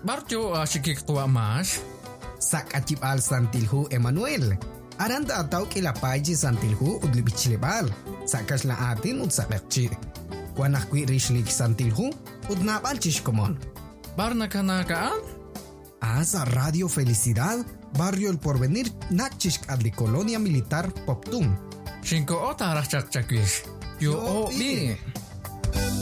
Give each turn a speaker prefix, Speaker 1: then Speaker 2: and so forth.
Speaker 1: Barjo sikik tua mas.
Speaker 2: Sak acip al santilhu Emmanuel. Aranda ataw kilapaji santilhu udlibichilebal. Sakas la atin udsakakchi. Wanak kwi rishlik santilhu udnabal chishkomon.
Speaker 1: Barna kanakaan?
Speaker 2: Asa Radio Felicidad, Barrio El Porvenir, Nachishk adli Colonia Militar Poptun.
Speaker 1: Shinko ota arachakchakwish. Yo o bi.